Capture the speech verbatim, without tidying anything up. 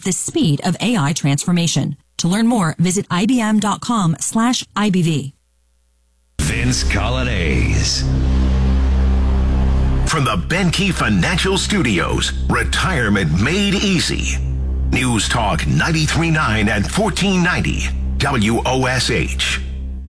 the speed of A I transformation. To learn more, visit ibm.com slash IBV. Vince Colonnese. From the Benkey Financial Studios, Retirement Made Easy. News Talk ninety-three point nine and fourteen ninety W O S H.